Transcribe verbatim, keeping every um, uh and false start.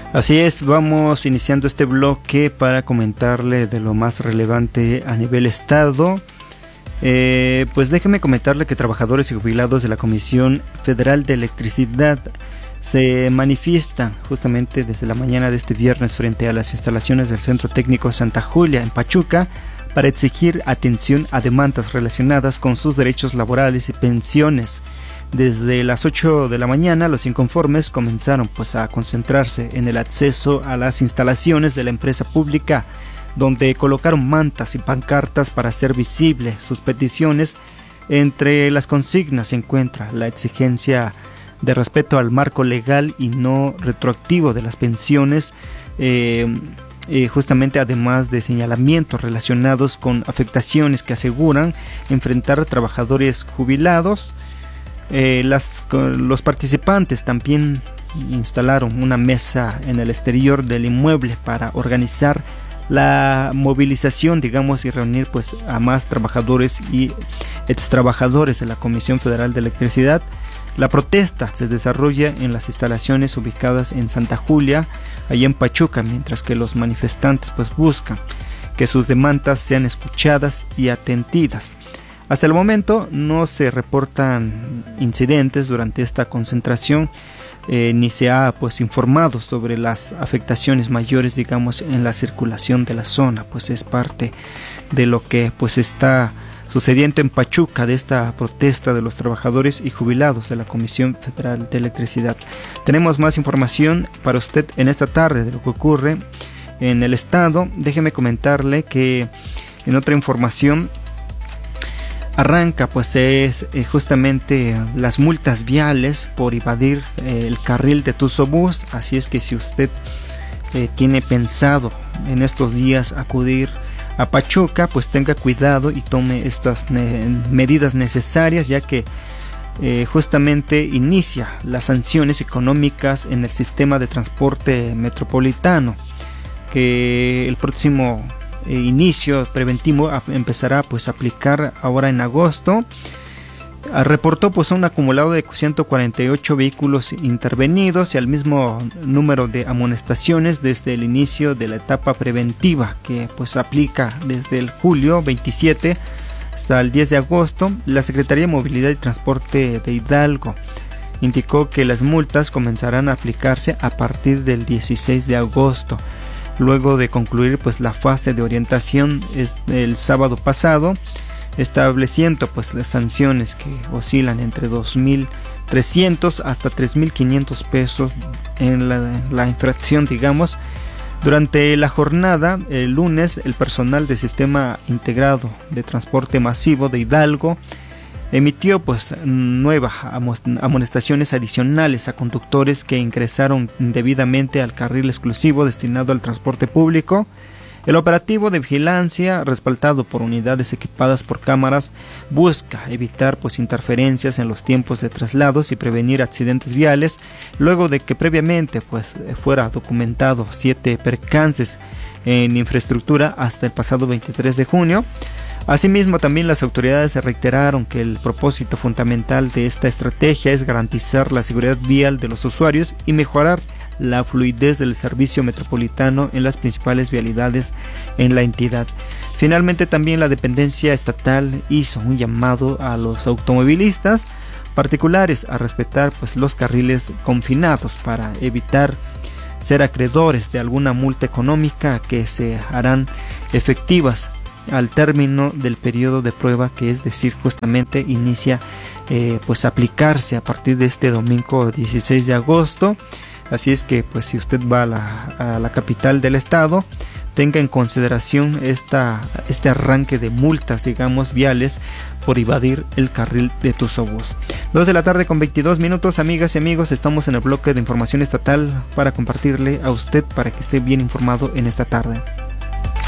Así es, vamos iniciando este bloque para comentarle de lo más relevante a nivel estado. Eh, pues déjeme comentarle que trabajadores y jubilados de la Comisión Federal de Electricidad se manifiestan justamente desde la mañana de este viernes frente a las instalaciones del Centro Técnico Santa Julia en Pachuca para exigir atención a demandas relacionadas con sus derechos laborales y pensiones. Desde las ocho de la mañana los inconformes comenzaron pues a concentrarse en el acceso a las instalaciones de la empresa pública, donde colocaron mantas y pancartas para hacer visible sus peticiones. Entre las consignas se encuentra la exigencia de respeto al marco legal y no retroactivo de las pensiones, eh, eh, justamente además de señalamientos relacionados con afectaciones que aseguran enfrentar a trabajadores jubilados. Eh, las, los participantes también instalaron una mesa en el exterior del inmueble para organizar la movilización, digamos, y reunir pues a más trabajadores y extrabajadores de la Comisión Federal de Electricidad. La protesta se desarrolla en las instalaciones ubicadas en Santa Julia, allá en Pachuca, mientras que los manifestantes pues buscan que sus demandas sean escuchadas y atendidas. Hasta el momento no se reportan incidentes durante esta concentración, eh, ni se ha pues informado sobre las afectaciones mayores, digamos, en la circulación de la zona. Pues es parte de lo que pues está sucediendo en Pachuca, de esta protesta de los trabajadores y jubilados de la Comisión Federal de Electricidad. Tenemos más información para usted en esta tarde de lo que ocurre en el estado. Déjeme comentarle que en otra información arranca pues es eh, justamente las multas viales por evadir eh, el carril de Tuzobús. Así es que si usted eh, tiene pensado en estos días acudir a Pachuca, pues tenga cuidado y tome estas ne- medidas necesarias, ya que eh, justamente inicia las sanciones económicas en el sistema de transporte metropolitano, que el próximo Eh, inicio preventivo a, empezará pues a aplicar ahora en agosto. Ah, reportó pues un acumulado de ciento cuarenta y ocho vehículos intervenidos y al mismo número de amonestaciones desde el inicio de la etapa preventiva, que pues aplica desde el julio veintisiete hasta el diez de agosto. La Secretaría de Movilidad y Transporte de Hidalgo indicó que las multas comenzarán a aplicarse a partir del dieciséis de agosto. Luego de concluir pues la fase de orientación el sábado pasado, estableciendo pues las sanciones que oscilan entre dos mil trescientos hasta tres mil quinientos pesos en la, la infracción, digamos. Durante la jornada, el lunes, el personal del Sistema Integrado de Transporte Masivo de Hidalgo emitió pues nuevas amonestaciones adicionales a conductores que ingresaron indebidamente al carril exclusivo destinado al transporte público. El operativo de vigilancia, respaldado por unidades equipadas por cámaras, busca evitar pues interferencias en los tiempos de traslados y prevenir accidentes viales, luego de que previamente pues fuera documentado siete percances en infraestructura hasta el pasado veintitrés de junio. Asimismo, también las autoridades reiteraron que el propósito fundamental de esta estrategia es garantizar la seguridad vial de los usuarios y mejorar la fluidez del servicio metropolitano en las principales vialidades en la entidad. Finalmente, también la dependencia estatal hizo un llamado a los automovilistas particulares a respetar pues, los carriles confinados para evitar ser acreedores de alguna multa económica que se harán efectivas al término del periodo de prueba, que es decir justamente inicia eh, pues aplicarse a partir de este domingo dieciséis de agosto. Así es que pues si usted va a la, a la capital del estado, tenga en consideración esta, este arranque de multas, digamos, viales por evadir el carril de Tuzobús. dos de la tarde con veintidós minutos, amigas y amigos, estamos en el bloque de información estatal para compartirle a usted para que esté bien informado en esta tarde.